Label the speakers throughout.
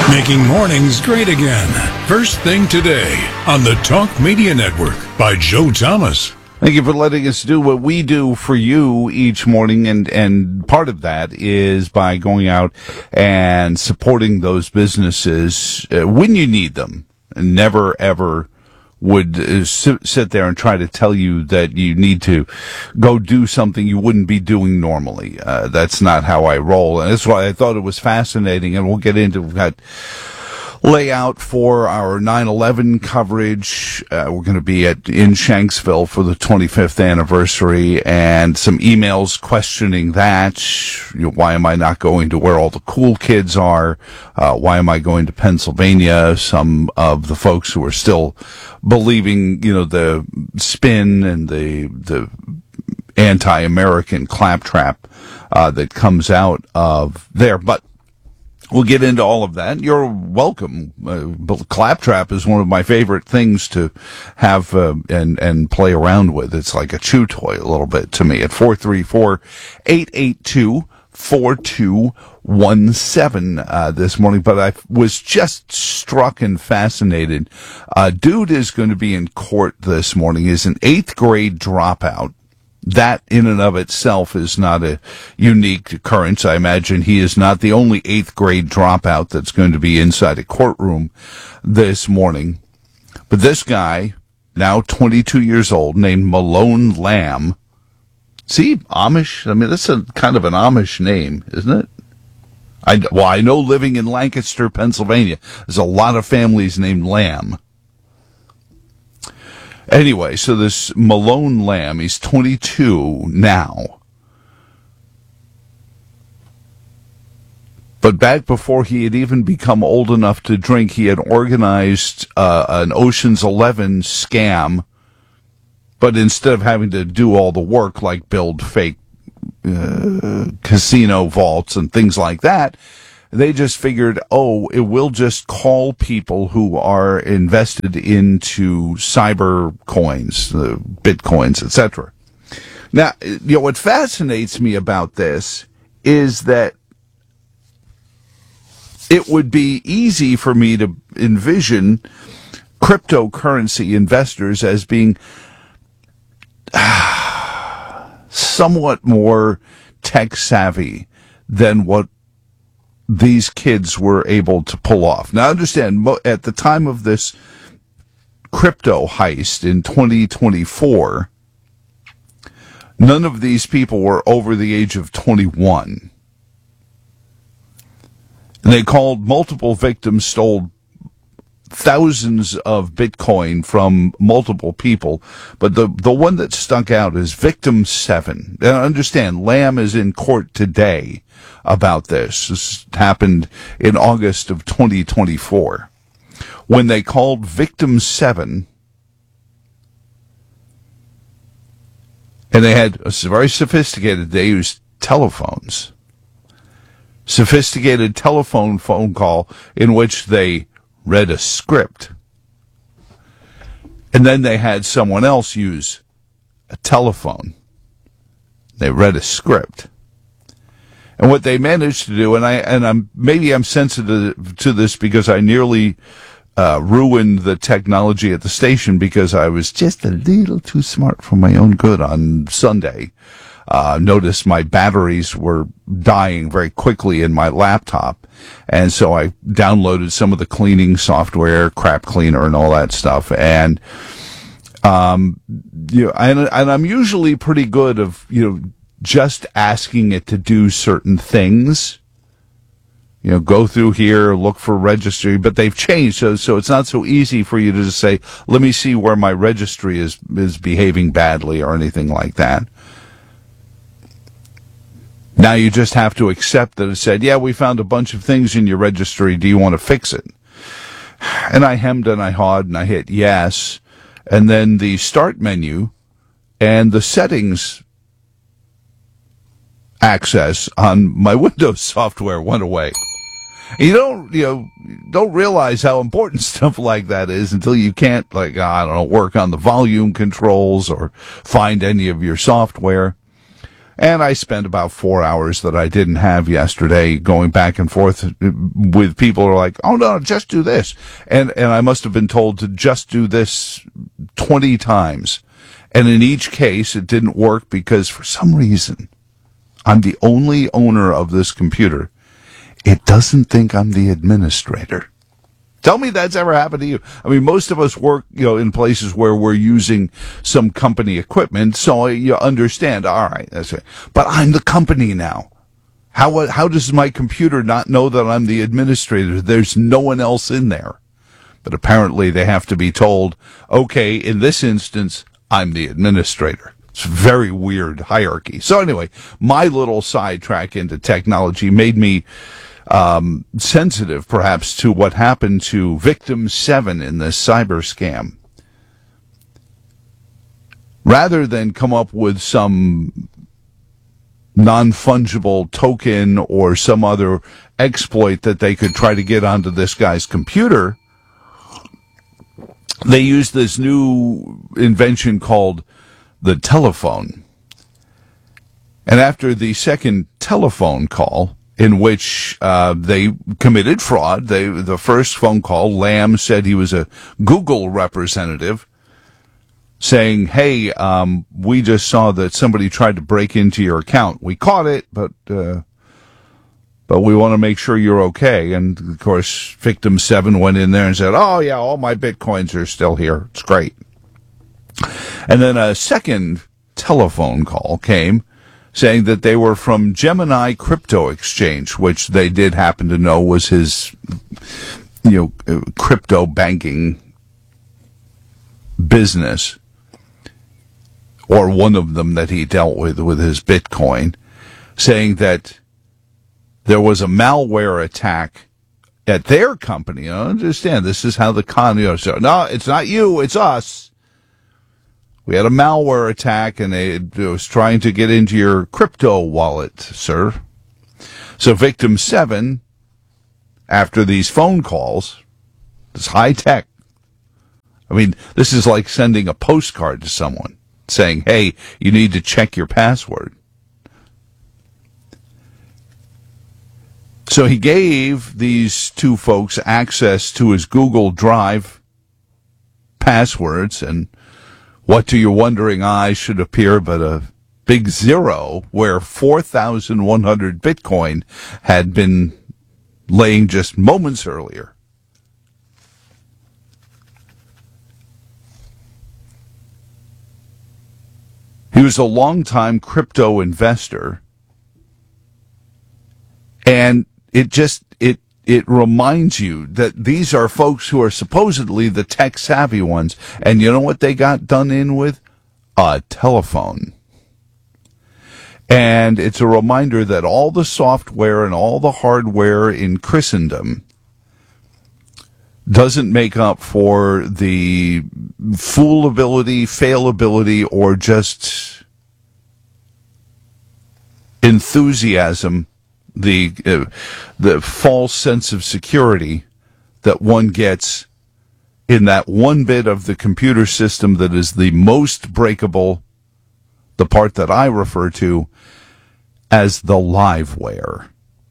Speaker 1: Making mornings great again. First thing today on the Talk Media Network by Joe Thomas.
Speaker 2: Thank you for letting us do what we do for you each morning, and part of that is by going out and supporting those businesses when you need them. Never, ever would sit there and try to tell you that you need to go do something you wouldn't be doing normally. That's not how I roll, and that's why I thought it was fascinating, and we'll get into that layout for our 9/11 coverage. We're going to be in Shanksville for the 25th anniversary, and some emails questioning that. Why am I not going to where all the cool kids are? Why am I going to Pennsylvania? Some of the folks who are still believing, the spin and the anti-American claptrap that comes out of there. But we'll get into all of that. You're welcome. Claptrap is one of my favorite things to have and play around with. It's like a chew toy a little bit to me at 434-882-4217 this morning. But I was just struck and fascinated. Dude is going to be in court this morning. He's an 8th grade dropout. That in and of itself is not a unique occurrence. I imagine he is not the only 8th grade dropout that's going to be inside a courtroom this morning. But this guy, now 22 years old, named Malone Lamb. See, Amish? I mean, that's a kind of an Amish name, isn't it? I know living in Lancaster, Pennsylvania, there's a lot of families named Lamb. Anyway, so this Malone Lamb, he's 22 now. But back before he had even become old enough to drink, he had organized an Ocean's 11 scam. But instead of having to do all the work, like build fake casino vaults and things like that, they just figured, it will just call people who are invested into cyber coins, bitcoins, etc. Now, what fascinates me about this is that it would be easy for me to envision cryptocurrency investors as being somewhat more tech savvy than what these kids were able to pull off. Now, understand, at the time of this crypto heist in 2024, none of these people were over the age of 21. And they called multiple victims, stole thousands of Bitcoin from multiple people, but the one that stuck out is victim 7. And understand, Lamb is in court today about this. This happened in August of 2024. When they called victim 7, and they had a very sophisticated, they used telephones. Sophisticated phone call in which they read a script. And then they had someone else use a telephone. They read a script. And what they managed to do, and I'm sensitive to this because I nearly ruined the technology at the station because I was just a little too smart for my own good on Sunday. Noticed my batteries were dying very quickly in my laptop, and so I downloaded some of the cleaning software, Crap Cleaner, and all that stuff. And and I'm usually pretty good of just asking it to do certain things. Go through here, look for registry, but they've changed, so it's not so easy for you to just say, let me see where my registry is behaving badly or anything like that. Now you just have to accept that it said, yeah, we found a bunch of things in your registry. Do you want to fix it? And I hemmed and I hawed and I hit yes. And then the start menu and the settings access on my Windows software went away. You don't realize how important stuff like that is until you can't, work on the volume controls or find any of your software. And I spent about 4 hours that I didn't have yesterday going back and forth with people who are like, oh no, just do this. And I must have been told to just do this 20 times. And in each case, it didn't work because for some reason, I'm the only owner of this computer. It doesn't think I'm the administrator. Tell me that's ever happened to you. I mean, most of us work, in places where we're using some company equipment, so you understand. All right, that's it. But I'm the company now. How does my computer not know that I'm the administrator? There's no one else in there. But apparently they have to be told, okay, in this instance, I'm the administrator. It's a very weird hierarchy. So anyway, my little sidetrack into technology made me sensitive, perhaps, to what happened to victim 7 in this cyber scam. Rather than come up with some non-fungible token or some other exploit that they could try to get onto this guy's computer, they used this new invention called the telephone. And after the second telephone call, in which they committed fraud. The first phone call, Lamb said he was a Google representative, saying, hey, we just saw that somebody tried to break into your account. We caught it, but we want to make sure you're okay. And, of course, victim 7 went in there and said, oh, yeah, all my Bitcoins are still here. It's great. And then a second telephone call came, saying that they were from Gemini Crypto Exchange, which they did happen to know was his, crypto banking business, or one of them that he dealt with his Bitcoin, saying that there was a malware attack at their company. I understand this is how the no, it's not you, it's us. We had a malware attack, and it was trying to get into your crypto wallet, sir. So victim 7, after these phone calls, this high tech, I mean, this is like sending a postcard to someone saying, hey, you need to check your password. So he gave these two folks access to his Google Drive passwords, and what to your wondering eyes should appear but a big zero where 4,100 Bitcoin had been laying just moments earlier. He was a longtime crypto investor, and it reminds you that these are folks who are supposedly the tech-savvy ones. And you know what they got done in with? A telephone. And it's a reminder that all the software and all the hardware in Christendom doesn't make up for the foolability, failability, or just enthusiasm, the false sense of security that one gets in that one bit of the computer system that is the most breakable, the part that I refer to as the liveware.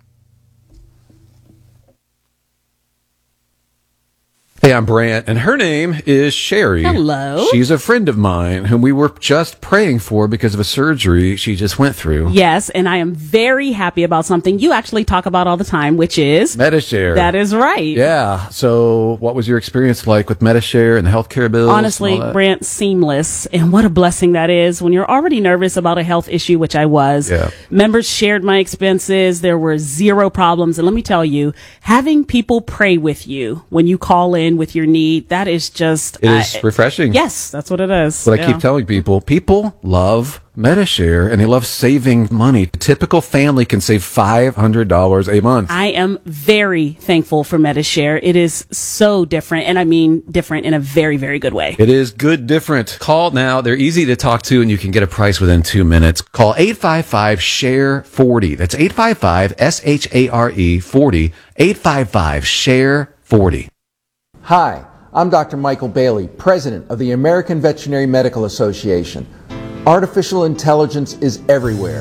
Speaker 3: Hey, I'm Brant, and her name is Sherry.
Speaker 4: Hello.
Speaker 3: She's a friend of mine whom we were just praying for because of a surgery she just went through.
Speaker 4: Yes, and I am very happy about something you actually talk about all the time, which is
Speaker 3: Medi-Share.
Speaker 4: That is right.
Speaker 3: Yeah. So what was your experience like with Medi-Share and the healthcare bills?
Speaker 4: Honestly, Brant, seamless. And what a blessing that is when you're already nervous about a health issue, which I was.
Speaker 3: Yeah.
Speaker 4: Members shared my expenses. There were zero problems. And let me tell you, having people pray with you when you call in with your need, that is just...
Speaker 3: It is refreshing.
Speaker 4: Yes, that's what it is.
Speaker 3: But I keep telling people love Medi-Share, and they love saving money. A typical family can save $500 a month.
Speaker 4: I am very thankful for Medi-Share. It is so different, and I mean different in a very, very good way.
Speaker 3: It is good different. Call now. They're easy to talk to, and you can get a price within 2 minutes. Call 855-SHARE-40. That's 855-SHARE-40. 855-SHARE-40.
Speaker 5: Hi, I'm Dr. Michael Bailey, President of the American Veterinary Medical Association. Artificial intelligence is everywhere.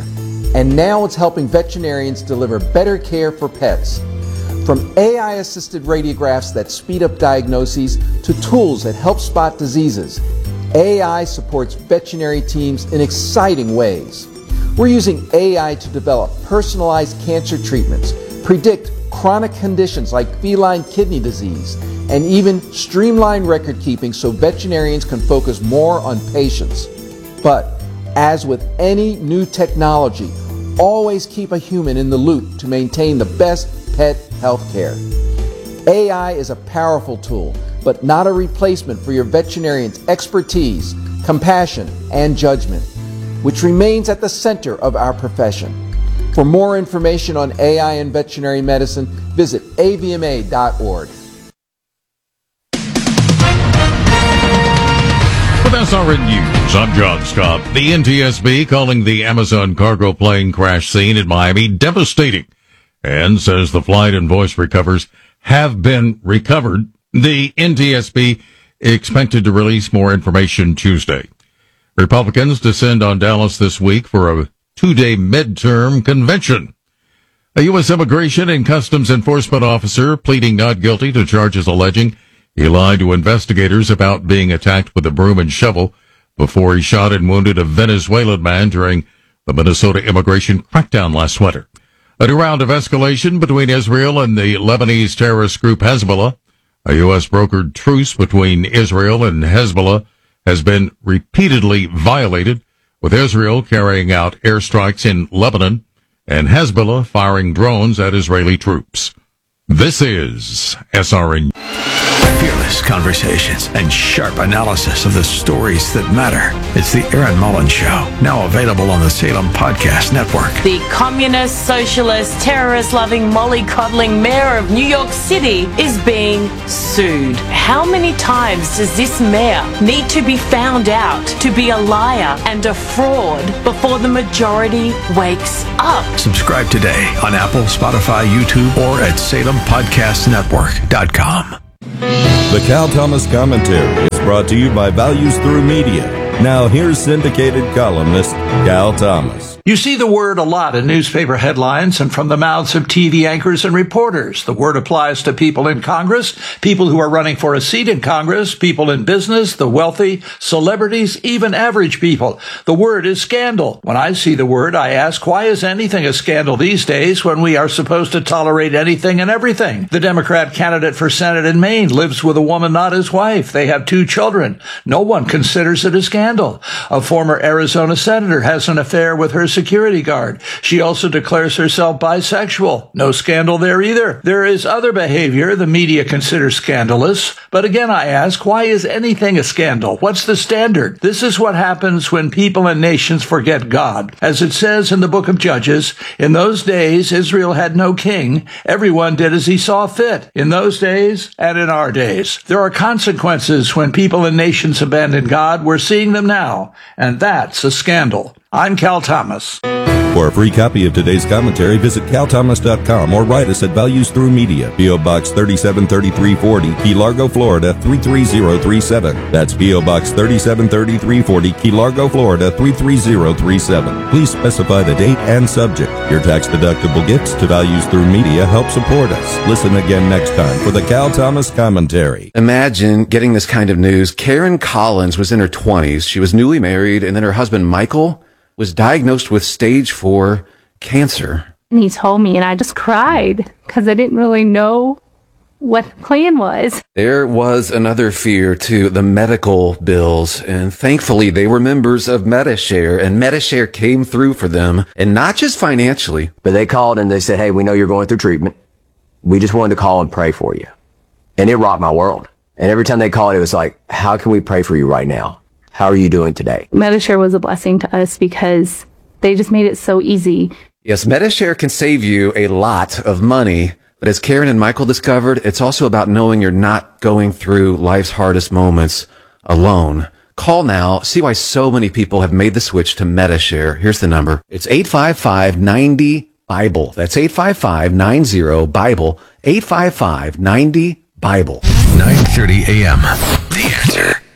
Speaker 5: And now it's helping veterinarians deliver better care for pets. From AI-assisted radiographs that speed up diagnoses to tools that help spot diseases, AI supports veterinary teams in exciting ways. We're using AI to develop personalized cancer treatments, predict chronic conditions like feline kidney disease, and even streamline record keeping so veterinarians can focus more on patients. But as with any new technology, always keep a human in the loop to maintain the best pet health care. AI is a powerful tool, but not a replacement for your veterinarian's expertise, compassion, and judgment, which remains at the center of our profession. For more information on AI in veterinary medicine, visit avma.org.
Speaker 6: With SRN News, I'm John Scott. The NTSB calling the Amazon cargo plane crash scene in Miami devastating and says the flight and voice recovers have been recovered. The NTSB expected to release more information Tuesday. Republicans descend on Dallas this week for a 2-day midterm convention. A U.S. Immigration and Customs Enforcement officer pleading not guilty to charges alleging he lied to investigators about being attacked with a broom and shovel before he shot and wounded a Venezuelan man during the Minnesota immigration crackdown last winter. A new round of escalation between Israel and the Lebanese terrorist group Hezbollah. A U.S. brokered truce between Israel and Hezbollah has been repeatedly violated, with Israel carrying out airstrikes in Lebanon and Hezbollah firing drones at Israeli troops. This is SRN.
Speaker 7: Fearless conversations and sharp analysis of the stories that matter. It's the Aaron Mullins Show, now available on the Salem Podcast Network.
Speaker 8: The communist, socialist, terrorist-loving, mollycoddling mayor of New York City is being sued. How many times does this mayor need to be found out to be a liar and a fraud before the majority wakes up?
Speaker 7: Subscribe today on Apple, Spotify, YouTube, or at SalemPodcastNetwork.com.
Speaker 9: The Cal Thomas Commentary is brought to you by Values Through Media. Now here's syndicated columnist Cal Thomas.
Speaker 10: You see the word a lot in newspaper headlines and from the mouths of TV anchors and reporters. The word applies to people in Congress, people who are running for a seat in Congress, people in business, the wealthy, celebrities, even average people. The word is scandal. When I see the word, I ask, why is anything a scandal these days when we are supposed to tolerate anything and everything? The Democrat candidate for Senate in Maine lives with a woman not his wife. They have 2 children. No one considers it a scandal. A former Arizona senator has an affair with her security guard. She also declares herself bisexual. No scandal there either. There is other behavior the media considers scandalous. But again, I ask, why is anything a scandal? What's the standard? This is what happens when people and nations forget God. As it says in the book of Judges, in those days, Israel had no king. Everyone did as he saw fit. In those days and in our days. There are consequences when people and nations abandon God. We're seeing them now. And that's a scandal. I'm Cal Thomas.
Speaker 9: For a free copy of today's commentary, visit calthomas.com or write us at Values Through Media, P.O. Box 373340, Key Largo, Florida 33037. That's P.O. Box 373340, Key Largo, Florida 33037. Please specify the date and subject. Your tax-deductible gifts to Values Through Media help support us. Listen again next time for the Cal Thomas Commentary.
Speaker 3: Imagine getting this kind of news. Karen Collins was in her 20s. She was newly married, and then her husband, Michael, was diagnosed with stage 4 cancer.
Speaker 11: And he told me, and I just cried because I didn't really know what the plan was.
Speaker 3: There was another fear to the medical bills, and thankfully they were members of Medi-Share, and Medi-Share came through for them, and not just financially.
Speaker 12: But they called and they said, hey, we know you're going through treatment. We just wanted to call and pray for you. And it rocked my world. And every time they called, it was like, how can we pray for you right now? How are you doing today?
Speaker 11: Medi-Share was a blessing to us because they just made it so easy.
Speaker 3: Yes, Medi-Share can save you a lot of money, but as Karen and Michael discovered, it's also about knowing you're not going through life's hardest moments alone. Call now. See why so many people have made the switch to Medi-Share. Here's the number. It's 855-90-BIBLE. That's 855-90-BIBLE. 855-90-BIBLE.
Speaker 7: 9:30 a.m. The Answer.